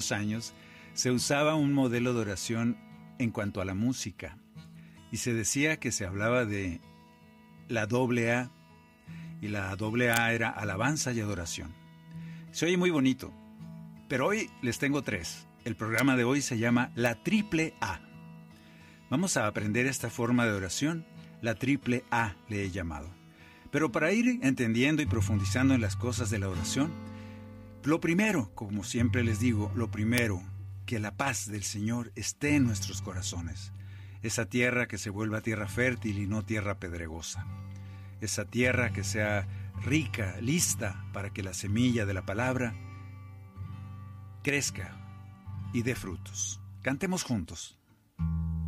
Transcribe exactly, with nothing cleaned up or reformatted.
muchos años se usaba un modelo de oración en cuanto a la música y se decía que se hablaba de la doble A y la doble A era alabanza y adoración. Se oye muy bonito, pero hoy les tengo tres. El programa de hoy se llama la triple A. Vamos a aprender esta forma de oración, la triple A le he llamado. Pero para ir entendiendo y profundizando en las cosas de la oración, lo primero, como siempre les digo, lo primero, que la paz del Señor esté en nuestros corazones. Esa tierra que se vuelva tierra fértil y no tierra pedregosa. Esa tierra que sea rica, lista para que la semilla de la palabra crezca y dé frutos. Cantemos juntos.